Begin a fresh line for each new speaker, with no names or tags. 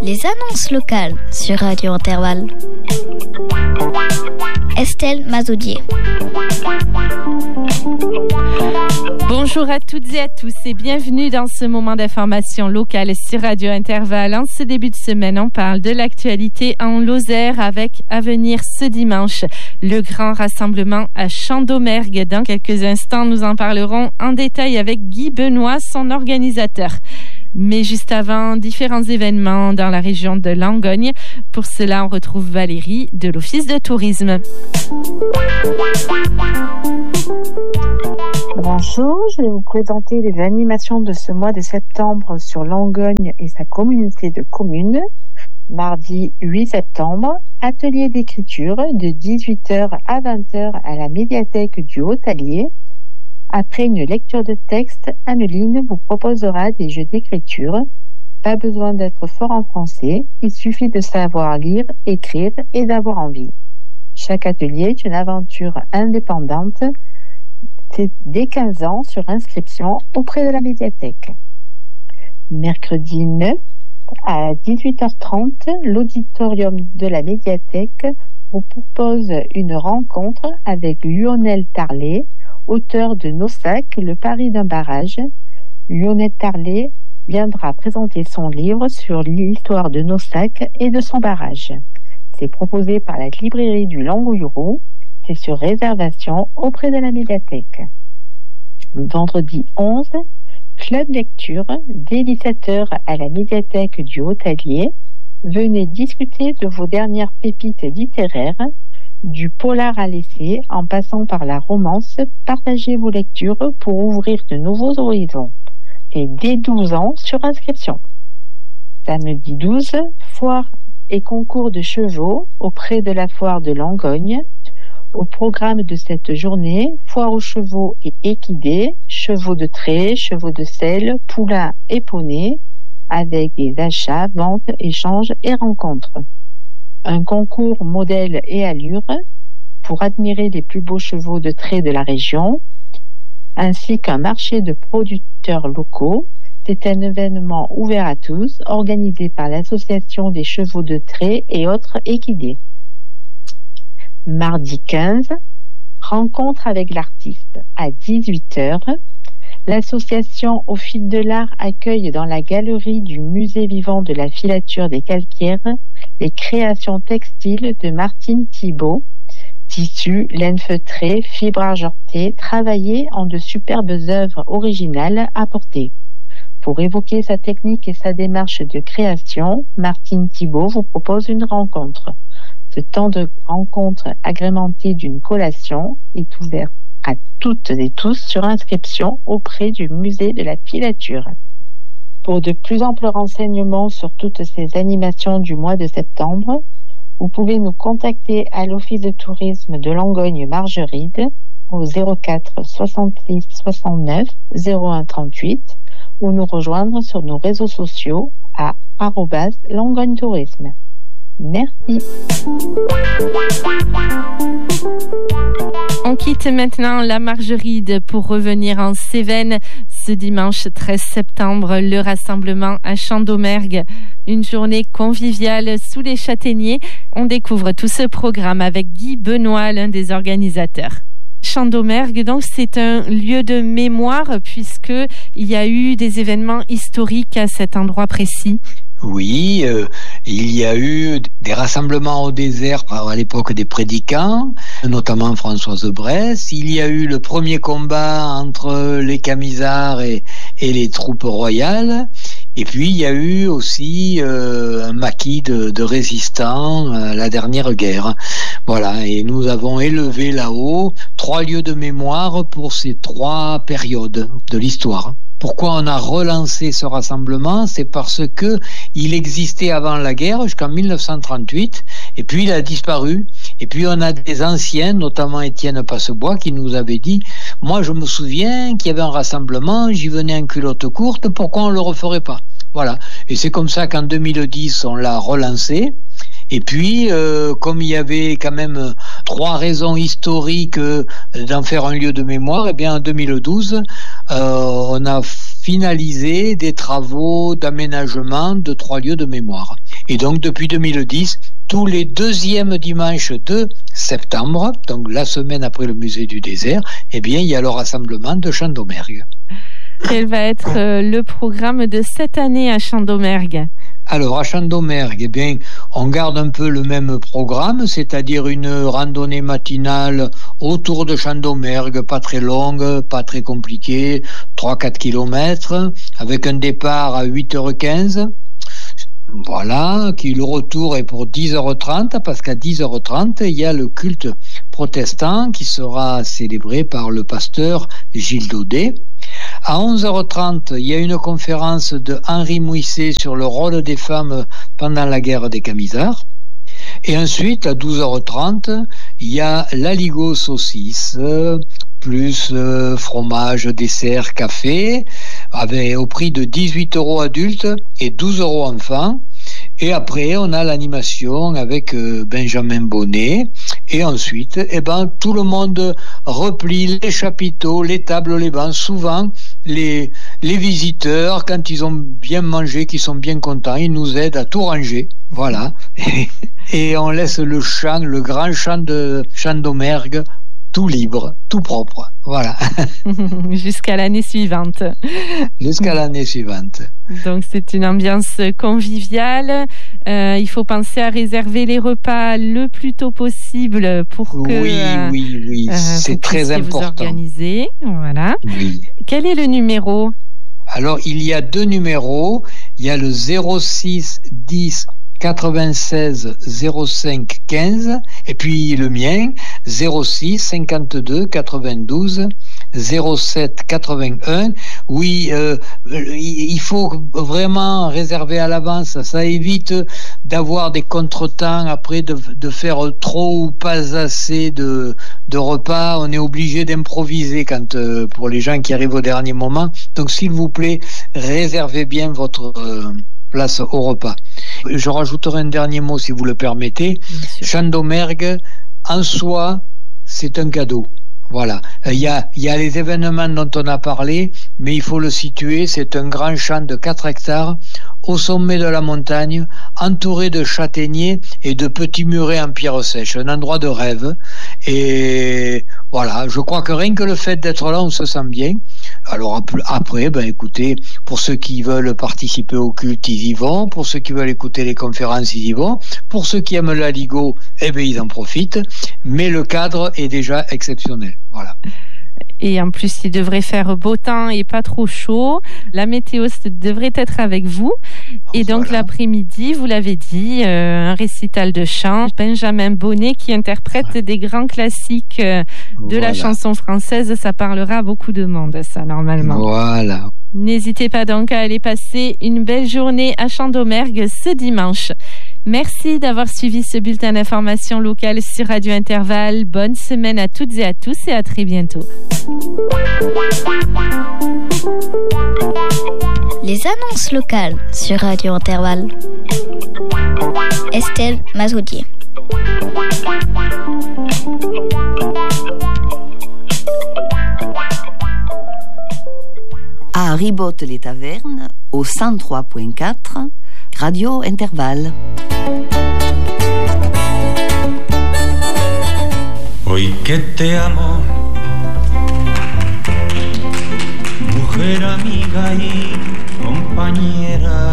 Les annonces locales sur Radio Intervalle. Estelle Mazoudier.
Bonjour à toutes et à tous et bienvenue dans ce moment d'information locale sur Radio Intervalle. En ce début de semaine, on parle de l'actualité en Lozère avec à venir ce dimanche le grand rassemblement à Champ-d'Aumergue. Dans quelques instants, nous en parlerons en détail avec Guy Benoît, son organisateur. Mais juste avant, différents événements dans la région de Langogne. Pour cela, on retrouve Valérie de l'Office de tourisme.
Bonjour, je vais vous présenter les animations de ce mois de septembre sur Langogne et sa communauté de communes. Mardi 8 septembre, atelier d'écriture de 18h à 20h à la médiathèque du Haut-Allier. Après une lecture de texte, Anneline vous proposera des jeux d'écriture. Pas besoin d'être fort en français, il suffit de savoir lire, écrire et d'avoir envie. Chaque atelier est une aventure indépendante. C'est dès 15 ans sur inscription auprès de la médiathèque. Mercredi 9 à 18h30, l'auditorium de la médiathèque vous propose une rencontre avec Lionel Tarlet, auteur de Nossac, le pari d'un barrage. Lionel Tarlet viendra présenter son livre sur l'histoire de Nossac et de son barrage. C'est proposé par la librairie du Langouilleroux. C'est sur réservation auprès de la médiathèque. Vendredi 11, club lecture, dès 17h à la médiathèque du Haut-Allier. Venez discuter de vos dernières pépites littéraires, du polar à l'essai en passant par la romance. Partagez vos lectures pour ouvrir de nouveaux horizons. Et dès 12 ans sur inscription. Samedi 12, foire et concours de chevaux auprès de la foire de Langogne. Au programme de cette journée, foire aux chevaux et équidés, chevaux de trait, chevaux de selle, poulains et poneys, avec des achats, ventes, échanges et rencontres. Un concours modèle et allure pour admirer les plus beaux chevaux de trait de la région, ainsi qu'un marché de producteurs locaux. C'est un événement ouvert à tous, organisé par l'Association des chevaux de trait et autres équidés. Mardi 15, rencontre avec l'artiste à 18h. L'association Au fil de l'art accueille dans la galerie du musée vivant de la filature des calcaires les créations textiles de Martine Thibault, tissus, laine feutrée, fibres argentées, travaillées en de superbes œuvres originales à porter. Pour évoquer sa technique et sa démarche de création, Martine Thibault vous propose une rencontre. Ce temps de rencontre agrémenté d'une collation est ouvert à toutes et tous sur inscription auprès du musée de la filature. Pour de plus amples renseignements sur toutes ces animations du mois de septembre, vous pouvez nous contacter à l'Office de tourisme de Langogne-Margeride au 04 66 69 01 38 ou nous rejoindre sur nos réseaux sociaux à @Langogne Tourisme. Merci.
On quitte maintenant la Margeride pour revenir en Cévennes. Ce dimanche 13 septembre, le rassemblement à Champ-d'Aumergue. Une journée conviviale sous les châtaigniers. On découvre tout ce programme avec Guy Benoît, l'un des organisateurs. Champ-d'Aumergue, donc, c'est un lieu de mémoire puisque il y a eu des événements historiques à cet endroit précis.
Oui, il y a eu des rassemblements au désert à l'époque des prédicants, notamment Françoise Bresse. Il y a eu le premier combat entre les Camisards et les troupes royales. Et puis il y a eu aussi un maquis de résistants à la dernière guerre. Voilà, et nous avons élevé là-haut 3 lieux de mémoire pour ces 3 périodes de l'histoire. Pourquoi on a relancé ce rassemblement? C'est parce que il existait avant la guerre jusqu'en 1938 et puis il a disparu. Et puis on a des anciens, notamment Étienne Passebois, qui nous avait dit « Moi je me souviens qu'il y avait un rassemblement, j'y venais en culotte courte, pourquoi on le referait pas ?» Voilà. Et c'est comme ça qu'en 2010 on l'a relancé. Et puis, comme il y avait quand même 3 raisons historiques d'en faire un lieu de mémoire, eh bien en 2012, on a finalisé des travaux d'aménagement de 3 lieux de mémoire. Et donc depuis 2010, tous les deuxièmes dimanches de septembre, donc la semaine après le musée du désert, eh bien, il y a le rassemblement de Chant-d'Omergue.
Quel va être le programme de cette année à Chant-d'Omergue ?
Alors, à Chant-d'Omergue, eh bien, on garde un peu le même programme, c'est-à-dire une randonnée matinale autour de Chant-d'Omergue, pas très longue, pas très compliquée, 3-4 kilomètres, avec un départ à 8h15. Voilà, le retour est pour 10h30, parce qu'à 10h30, il y a le culte protestant qui sera célébré par le pasteur Gilles Daudet. À 11h30, il y a une conférence de Henri Mouisset sur le rôle des femmes pendant la guerre des Camisards. Et ensuite, à 12h30, il y a l'aligot saucisse, plus fromage, dessert, café, au prix de 18 € adultes et 12 € enfants. Et après, on a l'animation avec Benjamin Bonnet. Et ensuite, tout le monde replie les chapiteaux, les tables, les bancs. Souvent, les visiteurs, quand ils ont bien mangé, qu'ils sont bien contents, ils nous aident à tout ranger. Voilà. Et on laisse le champ, le grand champ de Chant-d'Omergue, tout libre, tout propre. Voilà.
Jusqu'à l'année suivante.
Jusqu'à l'année suivante.
Donc c'est une ambiance conviviale. Il faut penser à réserver les repas le plus tôt possible pour que
oui. C'est très important.
Vous organiser. Voilà.
Oui.
Quel est le numéro ?
Alors il y a 2 numéros. Il y a le 06 10 96 05 15 et puis le mien 06 52 92 07 81. Oui, il faut vraiment réserver à l'avance. Ça évite d'avoir des contretemps après, de faire trop ou pas assez de repas. On est obligé d'improviser quand pour les gens qui arrivent au dernier moment. Donc s'il vous plaît, réservez bien votre place au repas. Je rajouterai un dernier mot si vous le permettez. Chant-d'Omergue, en soi, c'est un cadeau. Voilà. Il y a les événements dont on a parlé, mais il faut le situer. C'est un grand champ de 4 hectares au sommet de la montagne, entouré de châtaigniers et de petits murets en pierre sèche. Un endroit de rêve. Et voilà, je crois que rien que le fait d'être là, on se sent bien. Alors après, écoutez, pour ceux qui veulent participer au culte, ils y vont. Pour ceux qui veulent écouter les conférences, ils y vont. Pour ceux qui aiment l'aligot, ils en profitent. Mais le cadre est déjà exceptionnel. Voilà.
Et en plus, il devrait faire beau temps et pas trop chaud. La météo devrait être avec vous. Et donc, l'après-midi, vous l'avez dit, un récital de chant. Benjamin Bonnet qui interprète des grands classiques de la chanson française. Ça parlera à beaucoup de monde, ça, normalement.
Voilà.
N'hésitez pas donc à aller passer une belle journée à Chant-d'Omergue ce dimanche. Merci d'avoir suivi ce bulletin d'information locale sur Radio Intervalle. Bonne semaine à toutes et à tous et à très bientôt.
Les annonces locales sur Radio Intervalle. Estelle Mazoudier.
À Ribotte-les-Tavernes, au 103.4, Radio Intervalle.
Hoy que te amo, mujer amiga y compañera,